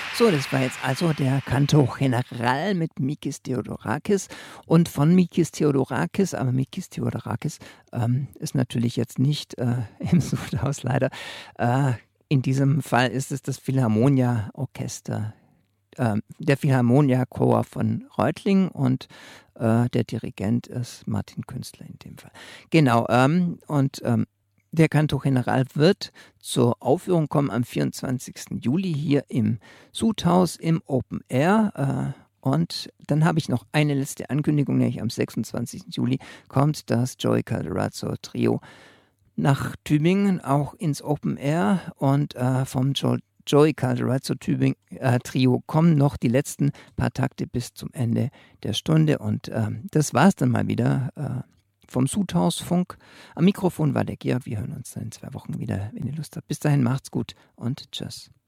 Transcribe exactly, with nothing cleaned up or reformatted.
So, das war jetzt also der Canto General mit Mikis Theodorakis und von Mikis Theodorakis, aber Mikis Theodorakis ähm, ist natürlich jetzt nicht äh, im Sudhaus leider. Äh, in diesem Fall ist es das Philharmonia-Orchester, äh, der Philharmonia-Chor von Reutlingen und äh, der Dirigent ist Martin Künstler in dem Fall. Genau, ähm, und ähm, der Canto General wird zur Aufführung kommen am vierundzwanzigsten Juli hier im Sudhaus im Open Air. Äh, und dann habe ich noch eine letzte Ankündigung, nämlich am sechsundzwanzigsten Juli kommt das Joey Calderazzo Trio nach Tübingen, auch ins Open Air. Und äh, vom jo- Joey Calderazzo Tübingen, äh, Trio kommen noch die letzten paar Takte bis zum Ende der Stunde. Und äh, das war's dann mal wieder. Äh, vom Sudhausfunk. Am Mikrofon war der Georg. Wir hören uns dann in zwei Wochen wieder, wenn ihr Lust habt. Bis dahin macht's gut und tschüss.